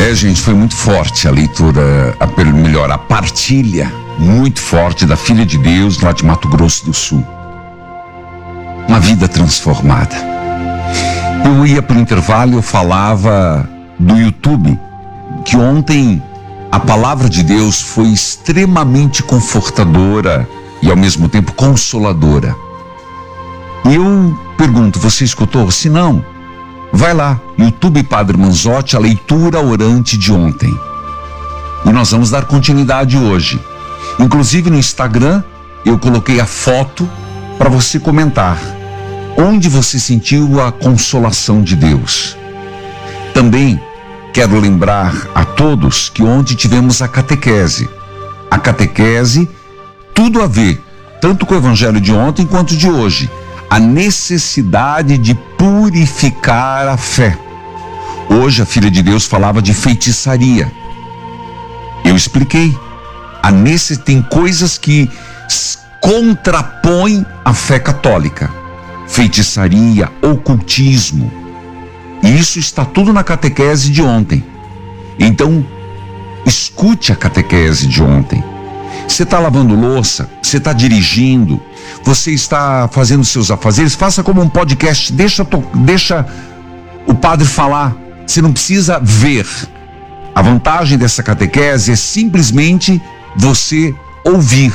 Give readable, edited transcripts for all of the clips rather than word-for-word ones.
Gente, foi muito forte a leitura, a partilha muito forte da Filha de Deus lá de Mato Grosso do Sul. Uma vida transformada. Eu ia para o intervalo e eu falava do YouTube, que ontem a palavra de Deus foi extremamente confortadora e ao mesmo tempo consoladora. E eu pergunto, você escutou? Se não, vai lá, YouTube Padre Manzotti, a leitura orante de ontem. E nós vamos dar continuidade hoje. Inclusive no Instagram, eu coloquei a foto para você comentar onde você sentiu a consolação de Deus. Também quero lembrar a todos que ontem tivemos a catequese. A catequese, tudo a ver, tanto com o evangelho de ontem quanto de hoje. A necessidade de purificar a fé. Hoje a Filha de Deus falava de feitiçaria. Eu expliquei. Tem coisas que contrapõem a fé católica. Feitiçaria, ocultismo. E isso está tudo na catequese de ontem. Então, escute a catequese de ontem. Você está lavando louça, você está dirigindo, você está fazendo seus afazeres, faça como um podcast, deixa o padre falar, você não precisa ver. A vantagem dessa catequese é simplesmente você ouvir.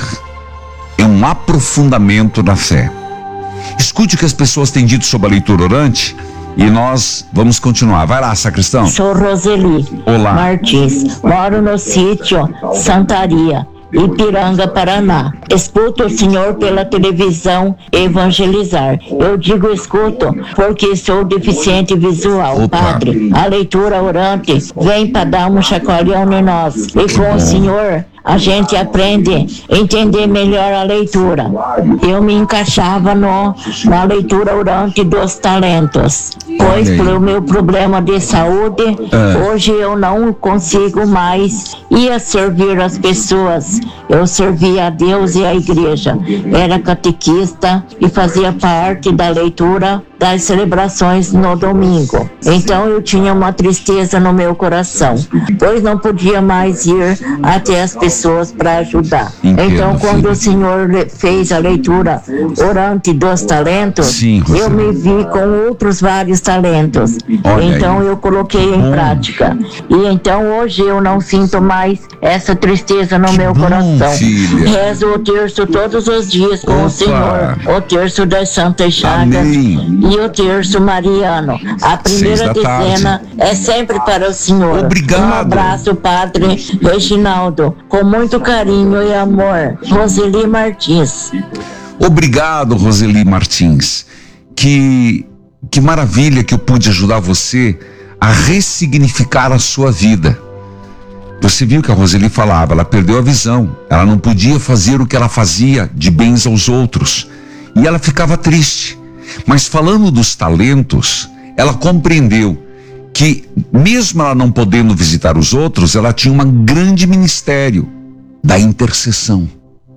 É um aprofundamento na fé. Escute o que as pessoas têm dito sobre a leitura orante e nós vamos continuar. Vai lá, sacristão. Sou Roseli. Olá. Martins, moro no sítio Santaria, Ipiranga, Paraná. Escuto o senhor pela televisão evangelizar. Eu digo escuto porque sou deficiente visual. Opa. Padre, a leitura orante vem para dar um chacoalhão em nós. E com o senhor a gente aprende a entender melhor a leitura. Eu me encaixava na leitura orante dos talentos, pois pelo meu problema de saúde, hoje eu não consigo mais ir servir as pessoas. Eu servia a Deus e a igreja. Era catequista e fazia parte da leitura das celebrações no domingo. Então eu tinha uma tristeza no meu coração, pois não podia mais ir até as pessoas para ajudar. Entendo, então quando filho. o Senhor fez a leitura orante dos talentos, Sim, eu me vi com outros vários talentos. Olha então aí. eu coloquei em prática. E então hoje eu não sinto mais essa tristeza no meu coração. Filha. Rezo o terço todos os dias com Opa. o Senhor, o terço das Santas Chagas. Amém. E o terço mariano. A primeira 6 da dezena é sempre para o Senhor. Obrigado. Um abraço, Padre Reginaldo. Com muito carinho e amor. Roseli Martins. Obrigado, Roseli Martins. Que maravilha que eu pude ajudar você a ressignificar a sua vida. Você viu que a Roseli falava, ela perdeu a visão. Ela não podia fazer o que ela fazia de bens aos outros. E ela ficava triste. Mas falando dos talentos, ela compreendeu que mesmo ela não podendo visitar os outros, ela tinha um grande ministério da intercessão.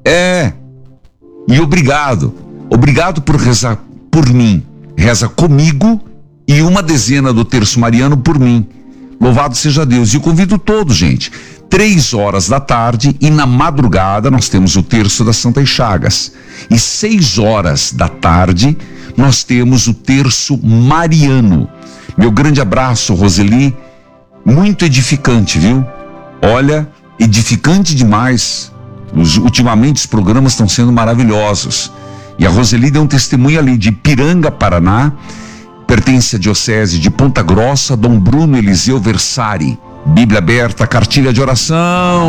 E obrigado por rezar por mim. Reza comigo e uma dezena do terço mariano por mim. Louvado seja Deus. E eu convido todos, gente. 3 da tarde e na madrugada nós temos o terço das Santas Chagas. E 6 da tarde nós temos o terço mariano. Meu grande abraço, Roseli. Muito edificante, viu? Olha, edificante demais. Ultimamente os programas estão sendo maravilhosos. E a Roseli deu um testemunho ali de Ipiranga, Paraná. Pertence à diocese de Ponta Grossa, Dom Bruno Eliseu Versari. Bíblia aberta, cartilha de oração.